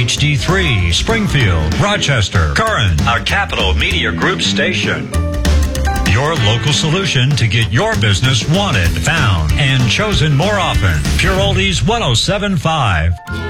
HD3, Springfield, Rochester, Curran, a Capital Media Group station. Your local solution to get your business wanted, found, and chosen more often. Pure Oldies 107.5.